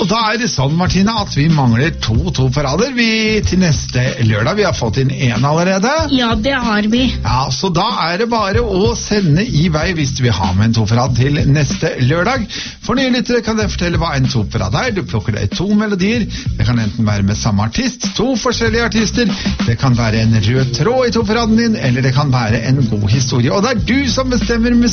Og da er det sånn, Martine, at vi mangler to parader til neste lørdag. Vi har fått inn en allerede. Ja, det har vi. Ja, så da er det bare å sende i vei hvis du vil ha med en toparad til neste lørdag. For nye lyttere kan jeg fortelle hva en toparad er. Du plukker deg 2 melodier. Det kan enten være med samme artist, 2 forskjellige artister. Det kan være en rød tråd i toparaden din, eller det kan være en god historie. Og det er du som bestemmer musikk.